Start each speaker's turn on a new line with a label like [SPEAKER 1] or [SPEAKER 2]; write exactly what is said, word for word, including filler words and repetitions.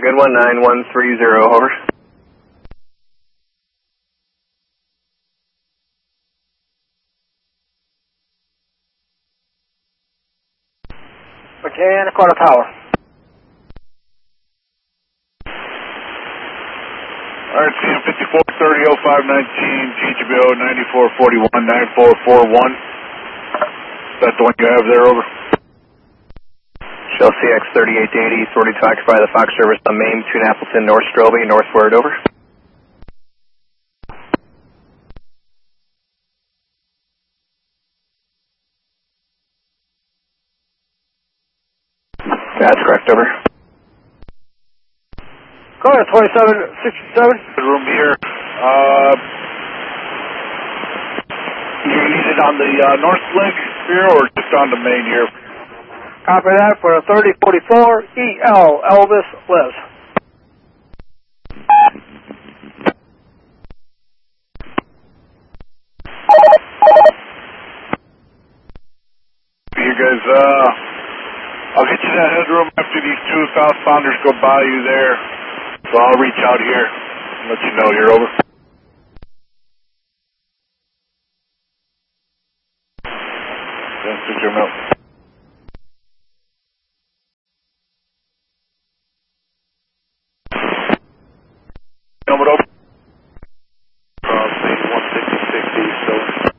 [SPEAKER 1] good one, nine one three zero, over.
[SPEAKER 2] Mechanic quarter power.
[SPEAKER 3] R C M fifty-four thirty oh five nineteen, G G B O ninety-four forty-one nine four four one. Is that the one you have there, over?
[SPEAKER 1] Shell C X thirty-eight eighty, sorting to occupy the Fox service on Main between Appleton, North Strobing, northward, over. That's correct, over.
[SPEAKER 2] Go ahead, twenty-seven sixty-seven.
[SPEAKER 3] Room here. Uh, you need it on the uh, north leg here or just on the main here?
[SPEAKER 2] Copy that for a thirty forty-four E L, Elvis lives.
[SPEAKER 3] You guys, uh, I'll get you that headroom after these two southbounders go by you there. So I'll reach out here and let you know you're over. Thanks for your milk.